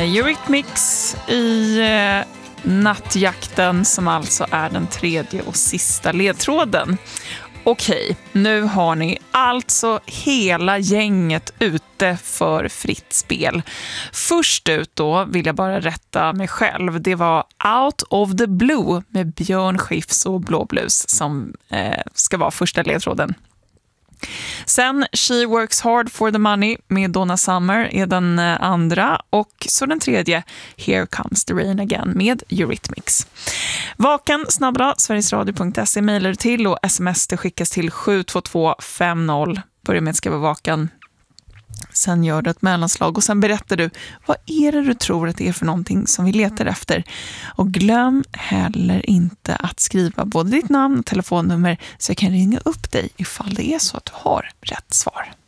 Eurythmics i nattjakten, som alltså är den tredje och sista ledtråden. Okej, nu har ni alltså hela gänget ute för fritt spel. Först ut då vill jag bara rätta mig själv. Det var Out of the Blue med Björn Skifs och Blå Blues som ska vara första ledtråden. Sen She Works Hard for the Money med Donna Summer är den andra, och så den tredje Here Comes the Rain Again med Eurythmics. Vaken @ sverigesradio.se mejlar till, och sms det skickas till 72250. Börja med att skriva vaken. Sen gör du ett mellanslag och sen berättar du vad är det du tror att det är för någonting som vi letar efter. Och glöm heller inte att skriva både ditt namn och telefonnummer så jag kan ringa upp dig ifall det är så att du har rätt svar.